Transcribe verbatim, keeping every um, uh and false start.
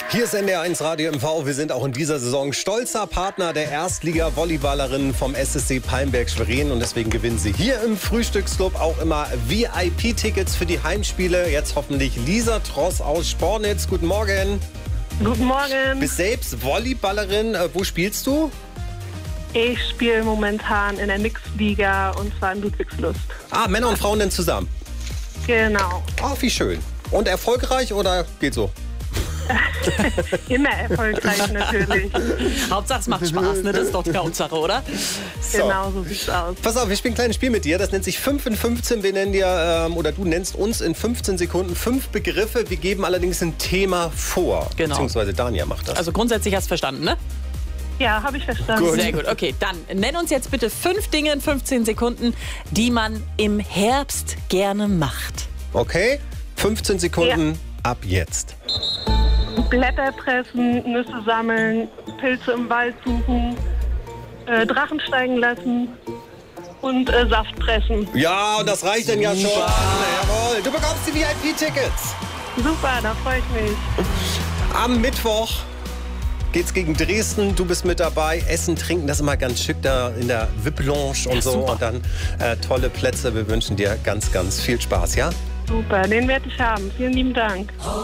Hier ist N D R eins Radio M V. Wir sind auch in dieser Saison stolzer Partner der Erstliga-Volleyballerinnen vom S S C Palmberg-Schwerin. Und deswegen gewinnen sie hier im Frühstücksclub auch immer V I P-Tickets für die Heimspiele. Jetzt hoffentlich Lisa Tross aus Spornitz. Guten Morgen. Guten Morgen. Bist selbst Volleyballerin. Wo spielst du? Ich spiele momentan in der Mixed-Liga und zwar in Ludwigslust. Ah, Männer und Frauen denn zusammen? Genau. Ah, wie schön. Und erfolgreich oder geht so? Immer erfolgreich natürlich. Hauptsache es macht Spaß, ne? Das ist doch die Hauptsache, oder? So. Genau so sieht's aus. Pass auf, wir spielen ein kleines Spiel mit dir. Das nennt sich fünf in fünfzehn. Wir nennen dir, ähm, oder du nennst uns in fünfzehn Sekunden fünf Begriffe. Wir geben allerdings ein Thema vor. Genau. Beziehungsweise Dania macht das. Also grundsätzlich hast du verstanden, ne? Ja, habe ich verstanden. Gut. Sehr gut. Okay, dann nenn uns jetzt bitte fünf Dinge in fünfzehn Sekunden, die man im Herbst gerne macht. Okay? fünfzehn Sekunden ab jetzt. Blätter pressen, Nüsse sammeln, Pilze im Wald suchen, äh, Drachen steigen lassen und äh, Saft pressen. Ja, und das reicht denn ja schon. Jawohl. Du bekommst die V I P-Tickets. Super, da freue ich mich. Am Mittwoch geht's gegen Dresden. Du bist mit dabei. Essen, trinken, das ist immer ganz schick da in der V I P-Lounge und Ja, so. super. Und dann äh, tolle Plätze. Wir wünschen dir ganz, ganz viel Spaß, ja? Super, den werde ich haben. Vielen lieben Dank.